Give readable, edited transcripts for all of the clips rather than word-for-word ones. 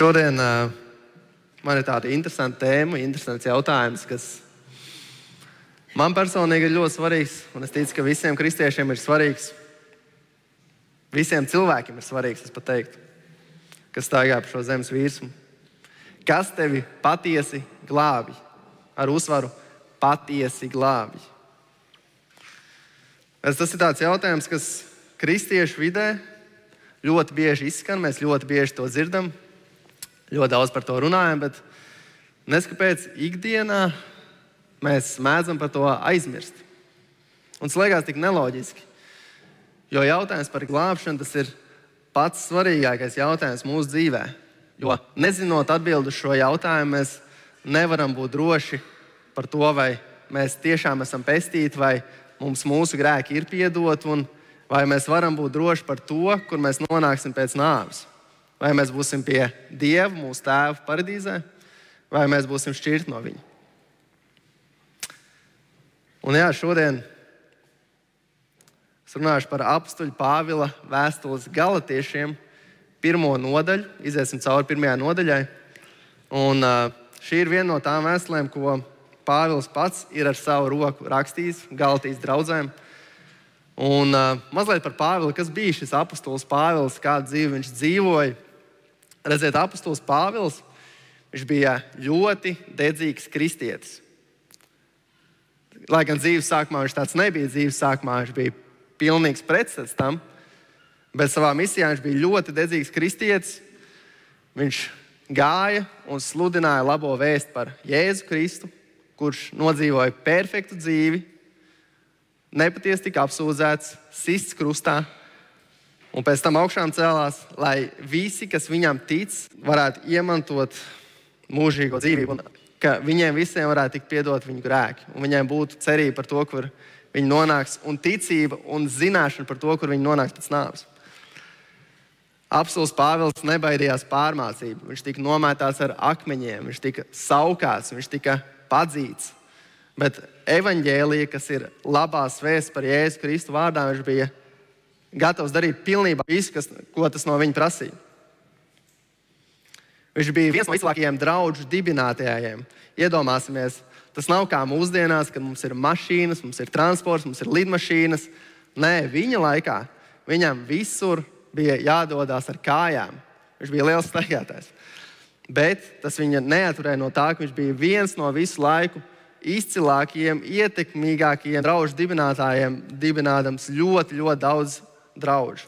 Šodien man ir tāda interesanta tēma, interesants jautājums, kas man personīgi ir ļoti svarīgs, un es ticu, ka visiem kristiešiem ir svarīgs. Visiem cilvēkiem ir svarīgs, es pat teiktu, kas staigā pa šo zemes virsmu. Kas tevi patiesi glābj? Ar uzsvaru patiesi glābj. Tas ir tāds jautājums, kas kristiešu vidē ļoti bieži izskan, mēs ļoti bieži to dzirdam, ļoti daudz par to runājam, bet neskapēc ikdienā mēs mēdzam par to aizmirst. Un tas liekas tik neloģiski, jo jautājums par glābšanu tas ir pats svarīgākais jautājums mūsu dzīvē. Jo nezinot atbildi uz šo jautājumu, mēs nevaram būt droši par to, vai mēs tiešām esam pestīti, vai mums mūsu grēki ir piedoti, un vai mēs varam būt droši par to, kur mēs nonāksim pēc nāves. Vai mēs būsim pie Dieva, mūsu Tēva paradīzē, vai mēs būsim šķirti no Viņa. Un šodien es runāšu par apustuļa Pāvila vēstules Galatiešiem 1. nodaļu. Iziesim cauri 1. nodaļai. Un šī ir viena no tām vēstulēm, ko Pāvils pats ir ar savu roku rakstījis Galatijas draudzēm. Un mazliet par Pāvilu, kas bija šis apustulis Pāvils, kādu dzīvi viņš dzīvoja. Redziet, apustulis Pāvils, viņš bija ļoti dedzīgs kristietis. Lai gan dzīves sākumā viņš tāds nebija, dzīves sākumā viņš bija pilnīgs pretstats tam, bet savā misijā viņš bija ļoti dedzīgs kristietis. Viņš gāja un sludināja labo vēstu par Jēzu Kristu, kurš nodzīvoja perfektu dzīvi, nepatiesi tika apsūdzēts, sists krustā, un pēc tam augšām cēlās, lai visi, kas viņam tic, varētu iemantot mūžīgo dzīvību, un ka viņiem visiem varētu tikt piedot viņu grēki, un viņiem būtu cerība par to, kur viņi nonāks, un ticība un zināšana par to, kur viņi nonāks pēc nāves. Apustulis Pāvils nebaidījās pārmācību, viņš tika nomētāts ar akmeņiem, viņš tika saukāts, viņš tika padzīts. Bet evaņģēlija, kas ir labās vēsts par Jēzu Kristu vārdā, viņš bija gatavs darīt pilnībā visu, ko tas no viņa prasīja. Viņš bija viens no vislabākajiem draugu dibinātājiem. Iedomāsimies, tas nav kā mūsdienās, kad mums ir mašīnas, mums ir transports, mums ir lidmašīnas. Nē, viņa laikā viņam visur bija jādodas ar kājām. Viņš bija liels staigātājs. Bet tas viņa neatturēja no tā, ka viņš bija viens no visu laiku izcilākajiem, ietekmīgākajiem draugu dibinātājiem, dibinādams ļoti, ļoti daudz draugu.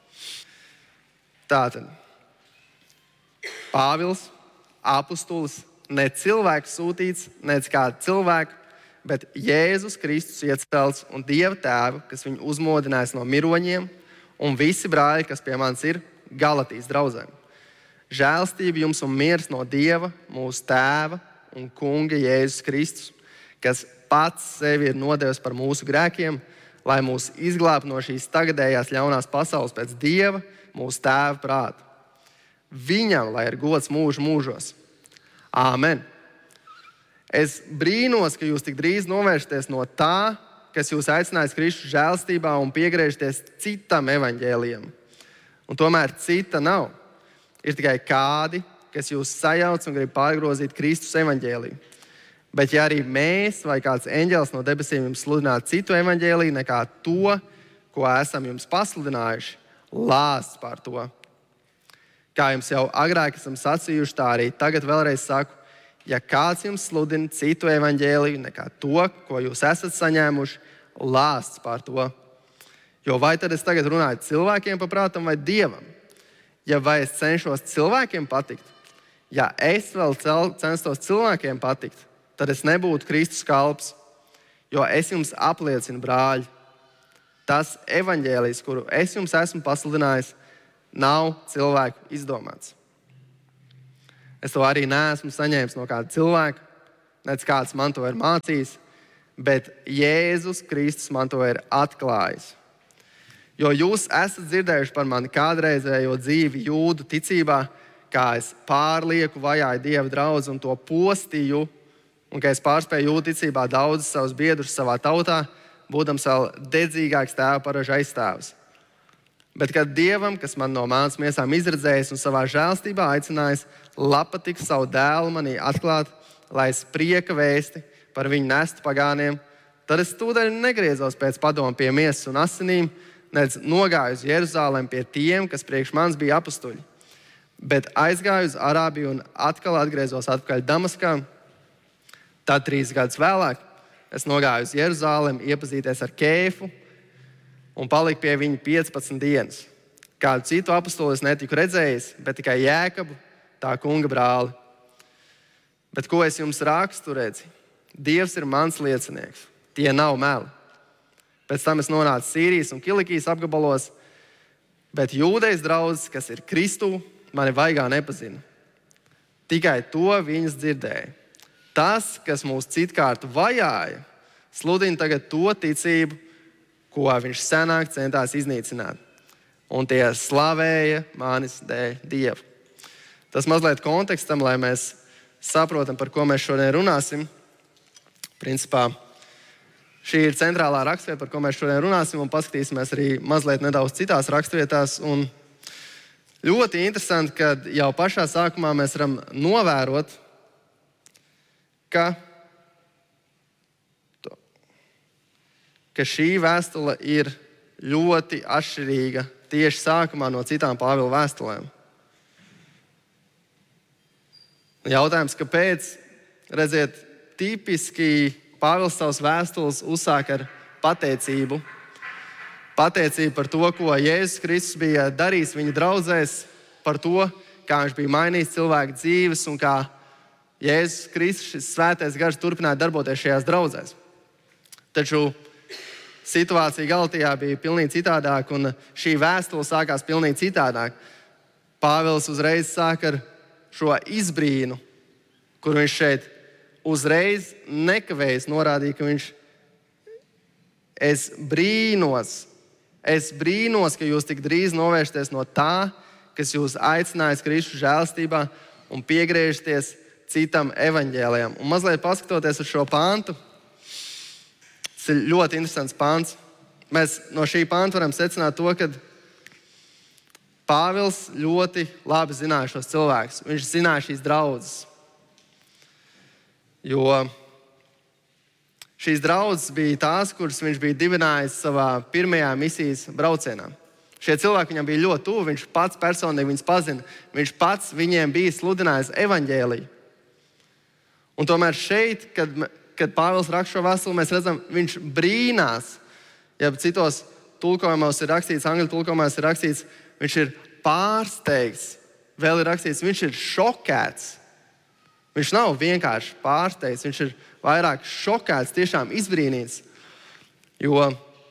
Tātad Pāvils, apustulis, ne cilvēks sūtīts, ne kāda cilvēka, bet Jēzus Kristus iecelts un Dieva Tēva, kas viņu uzmodinājis no miroņiem, un visi brāļi, kas pie manis ir Galatijas draudzēm. Žēlstība jums un miers no Dieva, mūsu Tēva un Kunga Jēzus Kristus, kas pats sevi ir nodevis par mūsu grēkiem, lai mūs izglābtu no šīs tagadējās ļaunās pasaules pēc Dieva, mūsu Tēva prāta. Viņam, lai ir gods mūžu mūžos. Āmen. Es brīnos, ka jūs tik drīz novēršaties no tā, kas jūs aicinājis Kristus žēlstībā un piegriežaties citam evaņģēlijam. Un tomēr cita nav. Ir tikai kādi, kas jūs sajauc un grib pārgrozīt Kristus evaņģēliju. Bet ja arī mēs vai kāds eņģelis no debesīm jums sludinātu citu evaņģēliju nekā to, ko esam jums pasludinājuši, lāsts par to. Kā jums jau agrāk esam sacījuši, tā arī tagad vēlreiz saku, ja kāds jums sludina citu evaņģēliju nekā to, ko jūs esat saņēmuši, lāsts par to. Jo vai tad es tagad runāju cilvēkiem pa prātam vai Dievam? Ja vai es cenšos cilvēkiem patikt? Ja es vēl censtos cilvēkiem patikt, tad es nebūtu Kristus kalps, jo es jums apliecinu, brāļi, tas evaņģēlijs, kuru es jums esmu pasludinājis, nav cilvēku izdomāts. Es to arī neesmu saņēmis no kāda cilvēka, nec kāds man to ir mācījis, bet Jēzus Kristus man to ir atklājis. Jo jūs esat dzirdējuši par mani kādreizējo dzīvi jūdu ticībā, kā es pārlieku vajāju Dieva draudzi un to postīju, un ka es pārspēju jūdu ticībā daudzus savus biedrus savā tautā, būdams vēl dedzīgāks tēva paražu aizstāvis. Bet kad Dievam, kas man no mātes miesām izredzējis un savā žēlstībā aicinājis, labpatīk savu dēlu manī atklāt, lai es prieka vēsti par viņu nestu pagāniem, tad es tūdaļ negriezos pēc padomu pie miesas un asinīm, nedz nogāju uz Jeruzalemi pie tiem, kas priekš manis bija apustuļi. Bet aizgāju uz Arābiju un atkal atgriezos atpakaļ Damaskā. Tad 3 gadus vēlāk es nogāju uz Jeruzalemi iepazīties ar Kēfu un paliku pie viņa 15 dienas. Kādu citu apustuli es netiku redzējis, bet tikai Jēkabu, tā kunga brāli. Bet ko es jums rakstu, redzi? Dievs ir mans liecinieks. Tie nav meli. Pēc tam es nonācu Sīrijas un Kilikijas apgabalos, bet jūdejas draudzes, kas ir Kristū, mani vaigā nepazina. Tikai to viņas dzirdēja. Tas, kas mūs citkārt vajāja, sludina tagad to ticību, ko viņš senāk centās iznīcināt. Un tie slavēja manis dēļ Dievu. Tas mazliet kontekstam, lai mēs saprotam, par ko mēs šodien runāsim. Principā šī ir centrālā raksturvieta, par ko mēs šodien runāsim, un paskatīsimies arī mazliet nedaudz citās raksturvietās. Un ļoti interesanti, ka jau pašā sākumā mēs varam novērot, ka šī vēstule ir ļoti atšķirīga tieši sākumā no citām Pāvila vēstulēm. Jautājums, kāpēc? Redziet, tipiski Pāvils savas vēstules uzsāk ar pateicību. Pateicību par to, ko Jēzus Kristus bija darījis viņa draudzēs, par to, kā viņš bija mainījis cilvēku dzīves un kā Jēzus Kristus, šis svētais gars, turpināja darboties šajās draudzēs. Taču situācija Galatijā bija pilnīgi citādāka, un šī vēstule sākās pilnīgi citādāk. Pāvils uzreiz sāk ar šo izbrīnu, kur viņš šeit uzreiz nekavējas norādīja, ka es brīnos, ka jūs tik drīz novēršaties no tā, kas jūs aicinājis Kristus žēlastībā un piegriežaties citam evaņģēlijam. Un mazliet paskatoties uz šo pāntu, tas ir ļoti interesants pāns. Mēs no šī pānta varam secināt to, ka Pāvils ļoti labi zināja šos cilvēkus. Viņš zināja šīs draudzes. Jo šīs draudzes bija tās, kuras viņš bija dibinājis savā pirmajā misijas braucienā. Šie cilvēki viņam bija ļoti tuvi, viņš pats personīgi viņus pazina. Viņš pats viņiem bija sludinājis evaņģēliju. Un tomēr šeit, kad Pāvils raksta šo vēstuli, mēs redzam, viņš brīnās. Ja citos tulkojumos ir rakstīts, angļu tulkojumos ir rakstīts, viņš ir pārsteigts. Vēl ir rakstīts, viņš ir šokēts. Viņš nav vienkārši pārsteigts, viņš ir vairāk šokēts, tiešām izbrīnīts. Jo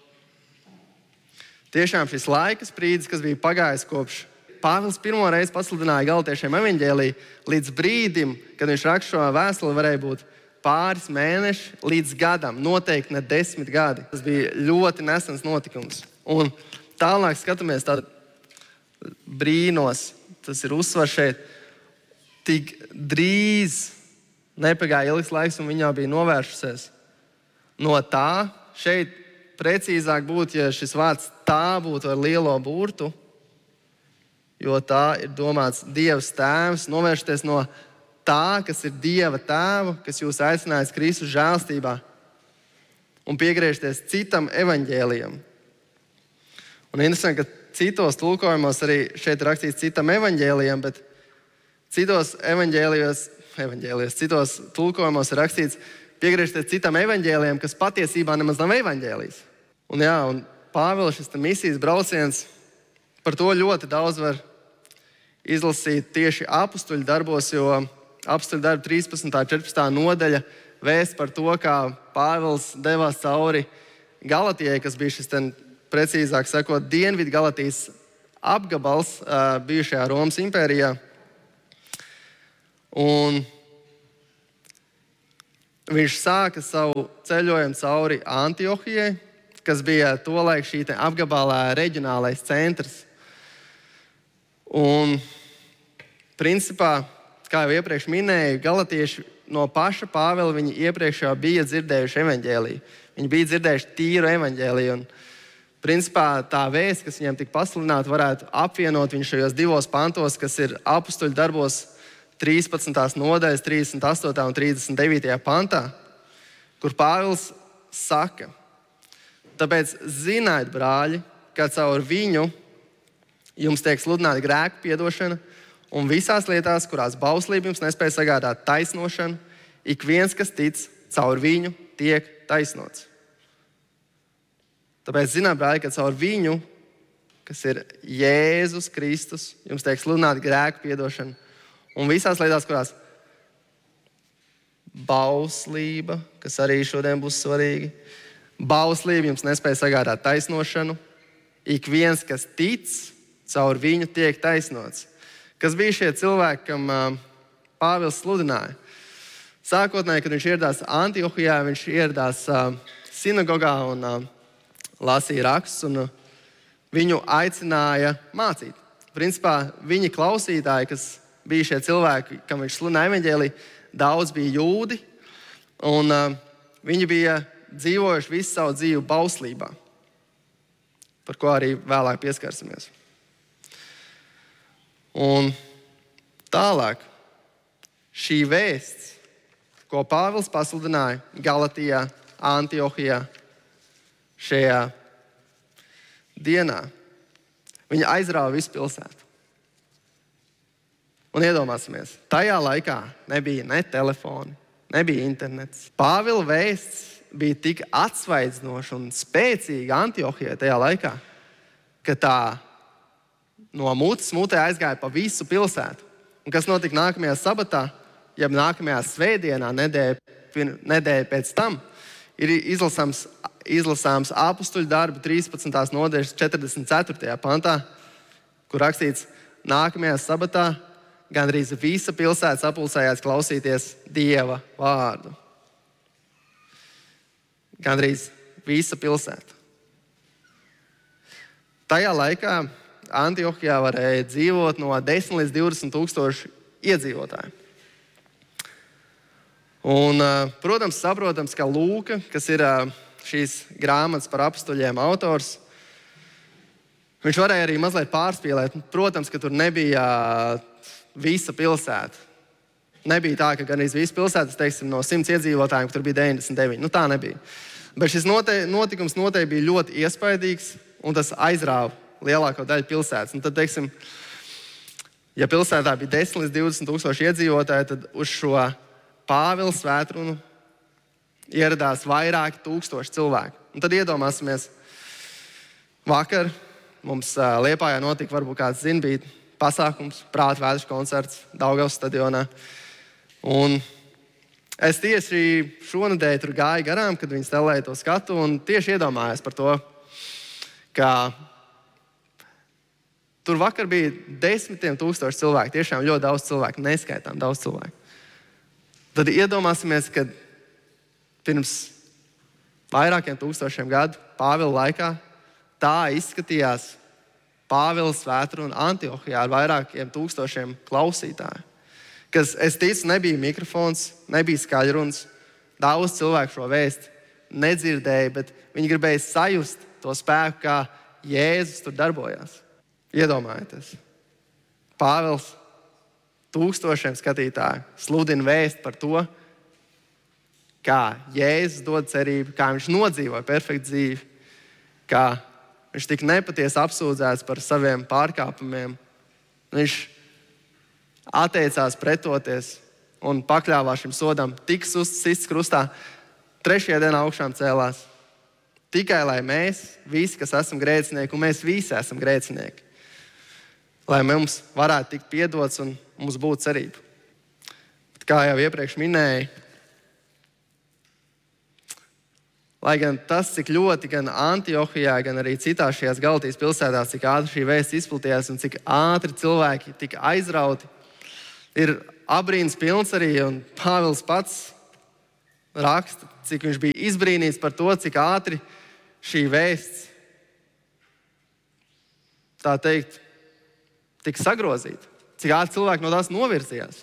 tiešām šis laika sprīdis, kas bija pagājis kopš Pāvils pirmo reizi pasludināja galotiešiem evaņģēliju, līdz brīdim, kad viņš raksta šo vēstuli, varēja būt pāris mēneši līdz gadam, noteikti ne 10 gadi. Tas bija ļoti nesens notikums. Un tālāk skatāmies, tad brīnos, tas ir uzsvars šeit, tik drīz nepagāja ilgs laiks, un viņa bija novēršusies no tā. Šeit precīzāk būtu, ja šis vārds tā būtu ar lielo burtu, jo tā ir domāts Dievs tēvs, novēršoties no tā, kas ir Dieva tēvu, kas jūs aicinājis Kristus žēlstībā, un piegriežties citam evaņģēlijam. Un interesanti, ka citos tulkojumos arī šeit rakstīts citam evaņģēlijam, bet citos citos tulkojumos ir rakstīts piegriežties citam evaņģēlijam, kas patiesībā nemaz nav evaņģēlijs. Un Pāvila šis misijas brauciens, par to ļoti daudz var izlasīt tieši apustuļu darbos, jo apustuļu darbu 13. un 14. nodaļa vēst par to, kā Pāvils devās cauri Galatijai, kas bija šis, precīzāk sakot, Dienvidu Galatijas apgabals bijušajā Romas impērijā. Un viņš sāka savu ceļojumu cauri Antiohijai, kas bija tolaik šī apgabalā reģionālais centrs. Un principā, kā jau iepriekš minēju, galatieši no paša Pāvila viņi iepriekš jau bija dzirdējuši evaņģēliju. Viņi bija dzirdējuši tīru evaņģēliju. Un Principā tā vēsts, kas viņiem tika pasludināta, varētu apvienot viņu šajos 2 pantos, kas ir Apustuļu darbos 13. nodaļas, 38. un 39. pantā, kur Pāvils saka: tāpēc ziniet, brāļi, ka caur viņu jums tiek sludināta grēku piedošana, un visās lietās, kurās bauslība jums nespēja sagādāt taisnošanu, ik viens, kas tic, caur viņu tiek taisnots. Tāpēc zināt, brāļi, ka caur viņu, kas ir Jēzus Kristus, jums tiek sludināta grēku piedošana, un visās lietās, kurās bauslība, kas arī šodien būs svarīgi, bauslība jums nespēja sagādāt taisnošanu, ik viens, kas tic, caur viņu tiek taisnots. Kas bija šie cilvēki, kam Pāvils sludināja? Sākotnēji, kad viņš ieradās Antiohijā, viņš ieradās sinagogā un lasīja rakstus, un viņu aicināja mācīt. Principā viņi klausītāji, kas bija šie cilvēki, kam viņš sludināja evaņģēliju, daudz bija jūdi, un viņi bija dzīvojuši visu savu dzīvi bauslībā, par ko arī vēlāk pieskarsimies. Un tālāk šī vēsts, ko Pāvils pasludināja Galatijā, Antiohijā, šajā dienā, viņa aizrāva visu pilsētu. Un iedomāsimies, tajā laikā nebija ne telefoni, nebija internets. Pāvila vēsts bija tik atsvaidzinoša un spēcīga Antiohijā tajā laikā, ka tā no mutes mutē aizgāja pa visu pilsētu. Un kas notika nākamajā sabatā, jeb nākamajā svētdienā, nedēļa pēc tam, ir izlasāms Apustuļu darbu 13. nodaļas 44. pantā, kur rakstīts: nākamajā sabatā gandrīz visa pilsēta sapulcējās klausīties Dieva vārdu. Gandrīz visa pilsēta. Tajā laikā Antiohijā varēja dzīvot no 10 līdz 20 tūkstoši iedzīvotāju. Un, protams, saprotams, ka Lūka, kas ir šīs grāmatas par apustuļiem autors, viņš varēja arī mazliet pārspīlēt. Protams, ka tur nebija visa pilsēta. Nebija tā, ka gan visa pilsēta, teiksim, no 100 iedzīvotājiem, tur bija 99. Nu, tā nebija. Bet šis notikums noteikti bija ļoti iespaidīgs, un tas aizrāva lielāko daļu pilsētas. Un tad, teiksim, ja pilsētā bija 10 līdz 20 tūkstoši iedzīvotāji, tad uz šo Pāvila svētrunu ieradās vairāki tūkstoši cilvēku. Un tad iedomāsimies, vakar mums Liepājā notika, varbūt kāds zina, bija pasākums, Prāta vētras koncerts Daugavas stadionā. Un es tieši šonadēļ tur gāju garām, kad viņi stelēja to skatu, un tieši iedomājos par to, ka tur vakar bija 10 tūkstoši cilvēku, tiešām ļoti daudz cilvēku, neskaitām daudz cilvēku. Tad iedomāsimies, ka pirms vairākiem tūkstošiem gadu Pāvila laikā tā izskatījās Pāvila svētruna Antiohijā ar vairākiem tūkstošiem klausītāju. Kas, es ticu, nebija mikrofons, nebija skaļruns. Daudz cilvēku šo vēstu nedzirdēja, bet viņi gribēja sajust to spēku, kā Jēzus tur darbojās. Iedomājieties, Pāvils tūkstošiem skatītāju sludina vēstu par to, kā Jēzus dod cerību, kā viņš nodzīvoja perfektu dzīvi, kā viņš tika nepatiesi apsūdzēts par saviem pārkāpumiem. Viņš atteicās pretoties un pakļāvās šim sodam, tika sists krustā, 3. dienā augšām cēlās. Tikai lai mēs visi, kas esam grēcinieki, un mēs visi esam grēcinieki, lai mums varētu tikt piedots un mums būtu cerība. Bet kā jau iepriekš minēju, lai gan tas, cik ļoti gan Antiohijā, gan arī citās šajās Galatijas pilsētās, cik ātri šī vēsts izplatījās un cik ātri cilvēki tika aizrauti, ir abrīns pilns arī, un Pāvils pats raksta, cik viņš bija izbrīnīts par to, cik ātri šī vēsts, tā teikt, tika sagrozīta. Cik ātri cilvēki no tās novirzījās.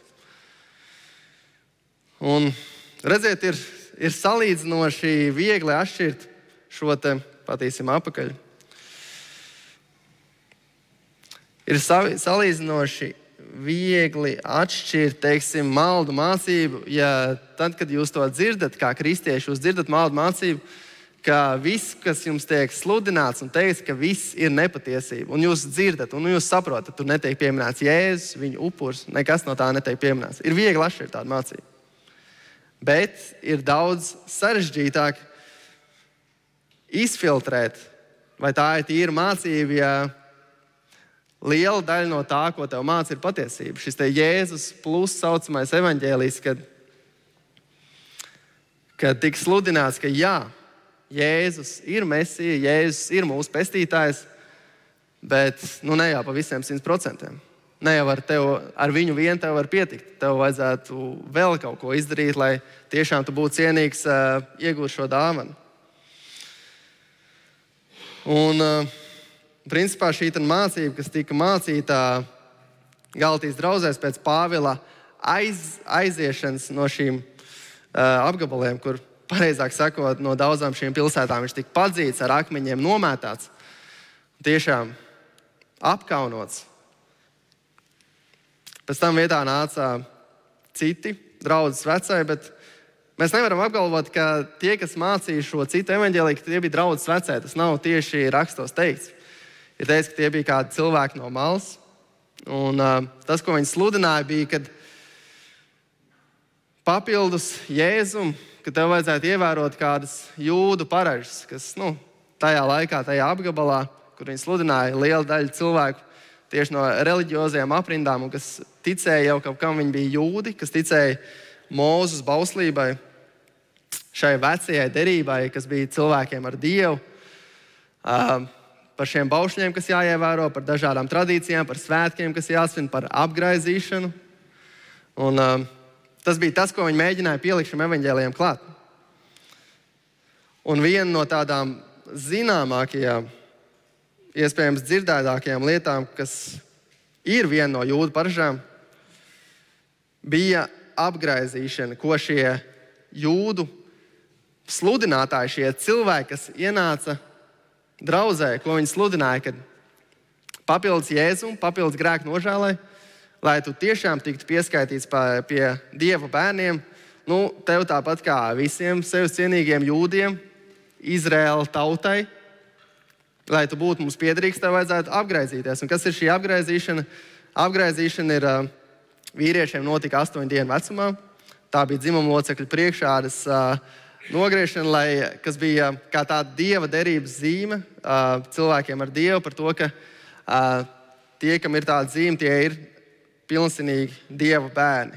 Un, redziet, ir salīdzinoši viegli atšķirt šo te, patīsim apakaļ, Ir salīdzinoši viegli atšķirt, teiksim, maldu mācību, ja tad, kad jūs to dzirdat, kā kristieši, jūs dzirdat maldu mācību, ka viss, kas jums tiek sludināts un teikts, ka viss ir nepatiesība. Un jūs dzirdat, un jūs saprotat, tur netiek pieminēts Jēzus, viņa upurs, nekas no tā netiek pieminēts. Ir viegli atšķirt tādu mācību. Bet ir daudz sarežģītāk izfiltrēt, vai tā ir tīra mācība, ja liela daļa no tā, ko tev māca, ir patiesība. Šis te Jēzus plus saucamais evaņģēlijs, kad tik sludināts, ka jā, Jēzus ir Mesija, Jēzus ir mūsu pestītājs, bet ne jau pa visiem 100%. Ne jau ar viņu vien tev var pietikt. Tev vajadzētu vēl kaut ko izdarīt, lai tiešām tu būtu cienīgs iegūt šo dāvanu. Un principā šī mācība, kas tika mācīta Galatijas draudzēs pēc Pāvila aiziešanas no šīm apgabaliem, kur pareizāk sakot, no daudzām šīm pilsētām viņš tika padzīts, ar akmeņiem nomētāts, tiešām apkaunots. Pēc tam vietā nāca citi draudzes vecāki, bet mēs nevaram apgalvot, ka tie, kas mācīja šo citu evaņģēliju, tie bija draudzes vecāki. Tas nav tieši rakstos teikts. Ir teikts, ka tie bija kādi cilvēki no malas. Un tas, ko viņi sludināja, bija, kad papildus Jēzum, ka tev vajadzētu ievērot kādas jūdu paražas, kas tajā laikā, tajā apgabalā, kur viņi sludināja, liela daļa cilvēku tieši no reliģiozajām aprindām, un kas ticēja jau kaut kam, viņi bija jūdi, kas ticēja Mūzes bauslībai, šai vecajai derībai, kas bija cilvēkiem ar Dievu, par šiem baušļiem, kas jāievēro, par dažādām tradīcijām, par svētkiem, kas jāsvin, par apgraizīšanu. Un tas bija tas, ko viņi mēģināja pielikt šim evaņģēlijam klāt. Un viena no tādām zināmākajām, iespējams dzirdētākajām lietām, kas ir viena no jūdu paražām, bija apgraizīšana, ko šie jūdu sludinātāji, šie cilvēki, kas ienāca draudzē, ko viņi sludināja, kad papildus Jēzum, papildus grēku nožēlai, lai tu tiešām tiktu pieskaitīts pie Dieva bērniem, tev tāpat kā visiem sevis cienīgiem jūdiem, Izraēla tautai, lai tu būtu mums piederīgs, tev vajadzētu apgraizīties. Un kas ir šī apgraizīšana? Apgraizīšana ir vīriešiem notika 8 dienu vecumā. Tā bija dzimuma locekļu priekšādas nogriešana, kas bija kā tāda Dieva derības zīme cilvēkiem ar Dievu par to, ka tie, kam ir tāda zīme, tie ir pilnīgi Dieva bērni.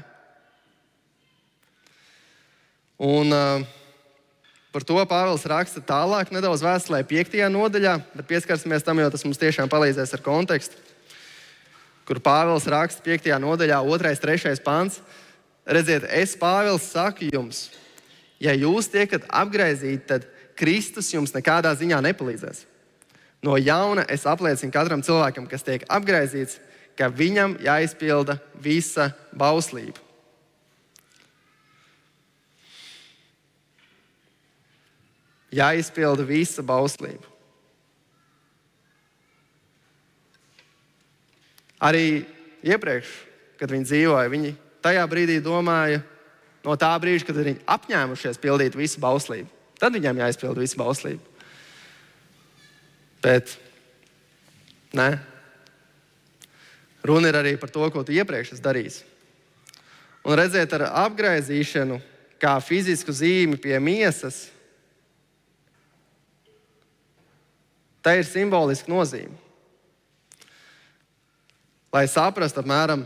Un par to Pāvils raksta tālāk nedaudz vēstulē 5. nodaļā, bet pieskarsimies tam, jo tas mums tiešām palīdzēs ar kontekstu, kur Pāvils raksta 5. nodaļā 2. 3. pants. Redziet, es Pāvils saku jums, ja jūs tiekat apgraizīti, tad Kristus jums nekādā ziņā nepalīdzēs. No jauna es apliecinu katram cilvēkam, kas tiek apgraizīts, ka viņam jāizpilda visa bauslība. Jāizpilda visa bauslība. Arī iepriekš, kad viņi dzīvoja, viņi tajā brīdī domāja, no tā brīža, kad viņi apņēmušies pildīt visu bauslību, tad viņiem jāizpilda visa bauslība. Bet nē. Runa ir arī par to, ko tu iepriekš esi darījis. Un redziet, ar apgraizīšanu kā fizisku zīmi pie miesas, tā ir simboliska nozīme. Lai saprastu apmēram,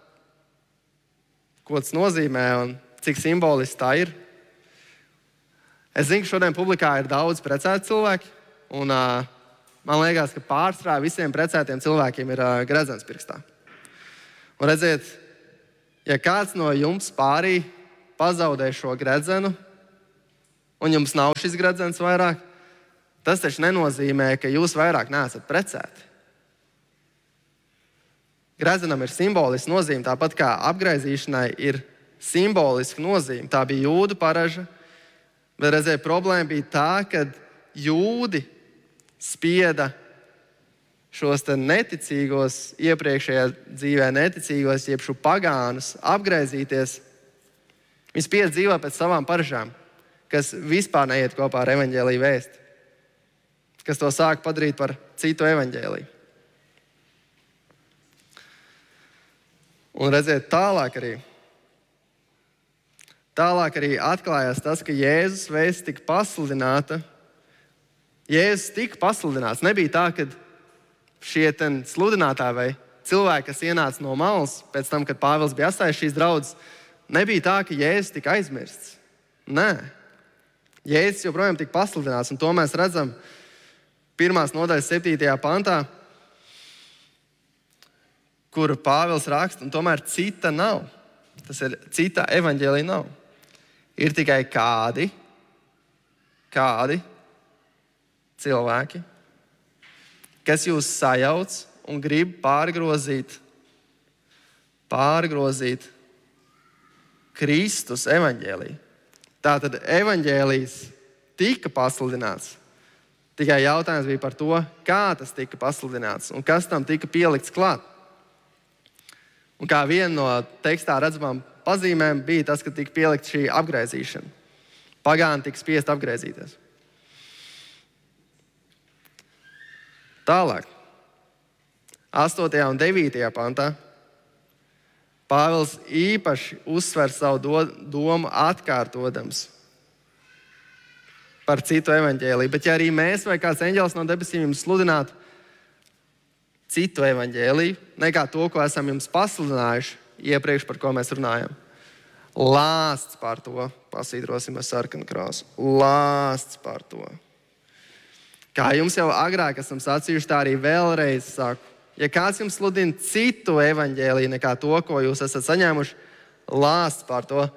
ko tas nozīmē un cik simboliski tā ir. Es zinu, ka šodien publikā ir daudz precēti cilvēki, un man liekas, ka pārsvarā visiem precētiem cilvēkiem ir gredzens pirkstā. Un redziet, ja kāds no jums pārī pazaudē šo gredzenu, un jums nav šis gredzens vairāk, tas taču nenozīmē, ka jūs vairāk neesat precēti. Gredzenam ir simboliska nozīme, tāpat kā apgraizīšanai ir simboliska nozīme. Tā bija jūdu paraža, bet redziet, problēma bija tā, ka jūdi spieda šos te neticīgos, iepriekšējā dzīvē neticīgos, jeb šo pagānus apgraizīties. Viņi spiedz dzīvot pēc savām paražām, kas vispār neiet kopā ar evaņģēliju vēsti, kas to sāk padarīt par citu evaņģēliju. Un redziet, tālāk arī atklājās tas, ka Jēzus vēsts tika pasludināta. Jēzus tika pasludināts. Nebija tā, ka šie sludinātāji vai cilvēki, kas ienāca no malas pēc tam, kad Pāvils bija atstājis šīs draudzes, nebija tā, ka Jēzus tika aizmirsts. Nē. Jēzus joprojām tika pasludināts, un to mēs redzam 1. nodaļas 7. pantā, kur Pāvils raksta, un tomēr cita nav. Tas ir cita evaņģēlija nav. Ir tikai kādi cilvēki, kas jūs sajauc un grib pārgrozīt Kristus evaņģēliju. Tātad evaņģēlijs tika pasludināts. Tikai jautājums bija par to, kā tas tika pasludināts un kas tam tika pielikts klāt. Un kā viena no tekstā redzamām pazīmēm bija tas, ka tika pielikt šī apgraizīšana. Pagāni tika spiest apgraizīties. Tālāk, 8. un 9. pantā, Pāvils īpaši uzsver savu domu atkārtodams par citu evaņģēliju. Bet ja arī mēs vai kāds eņģelis no debesīm jums sludinātu citu evaņģēliju, nekā to, ko esam jums pasludinājuši iepriekš, par ko mēs runājam, lāsts par to, pasvītrosim ar sarkanu krāsu, lāsts par to. Kā jums jau agrāk esam sacījuši, tā arī vēlreiz saku. Ja kāds jums sludina citu evaņģēliju nekā to, ko jūs esat saņēmuši, lāsts par to.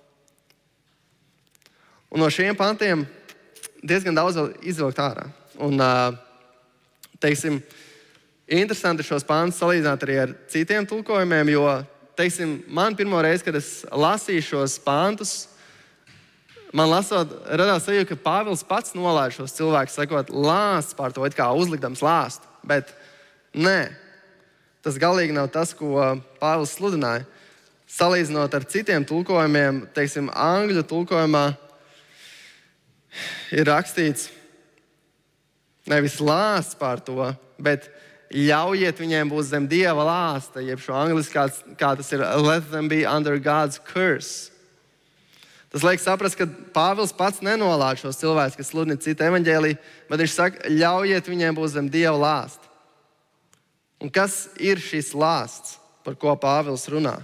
Un no šiem pantiem diezgan daudz izvilkt ārā. Un, teiksim, interesanti šos pantus salīdzināt arī ar citiem tulkojumiem, jo, teiksim, man pirmo reizi, kad es lasīju šos pantus, man lasot, radās sajūta, ka Pāvils pats nolaiž šos cilvēkus, sakot, lāsts par to, it kā uzlikdams lāstu. Bet nē, tas galīgi nav tas, ko Pāvils sludināja. Salīdzinot ar citiem tulkojumiem, teiksim, angļu tulkojumā ir rakstīts nevis lāsts par to, bet ļaujiet viņiem būt zem Dieva lāsta, jeb šo angliski, kā tas ir, let them be under God's curse. Tas liek saprast, ka Pāvils pats nenolādž šos cilvēkus, kas sludina citu evaņģēliju, bet viņš saka, ļaujiet viņiem būt zem Dieva lāsta. Un kas ir šis lāsts, par ko Pāvils runā?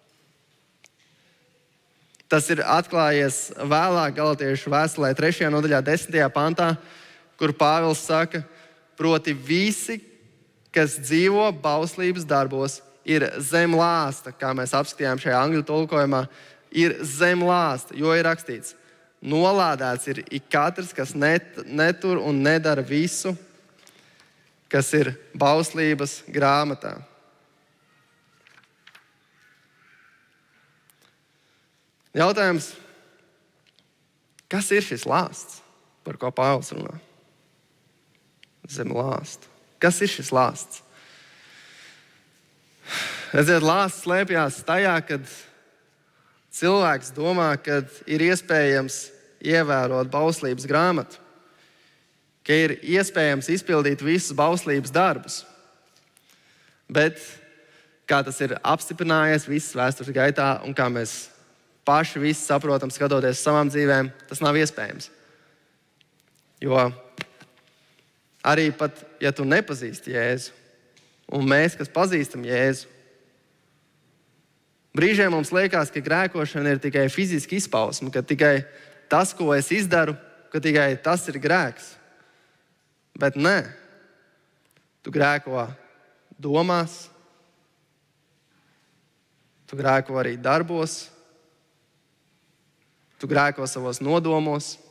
Tas ir atklājies vēlāk Galatiešu vēstulē 3. nodaļā 10. pantā, kur Pāvils saka, proti visi, kas dzīvo bauslības darbos, ir zem lāsta, kā mēs apskatījām šajā angļu tulkojumā, ir zem lāsta, jo ir rakstīts, nolādēts ir ik katrs, kas netur un nedara visu, kas ir bauslības grāmatā. Jautājums, kas ir šis lāsts, par ko Pāvils runā? Zem lāsta. Kas ir šis lāsts? Redziet, lāsts slēpjas tajā, kad cilvēks domā, ka ir iespējams ievērot bauslības grāmatu, ka ir iespējams izpildīt visus bauslības darbus. Bet, kā tas ir apstiprinājies visas vēstures gaitā, un kā mēs paši visi saprotam, skatoties savām dzīvēm, tas nav iespējams. Jo arī pat, ja tu nepazīsti Jēzu, un mēs, kas pazīstam Jēzu, brīžiem mums liekas, ka grēkošana ir tikai fiziski izpausme, ka tikai tas, ko es izdaru, ka tikai tas ir grēks. Bet nē, tu grēko domās, tu grēko arī darbos, tu grēko savos nodomos,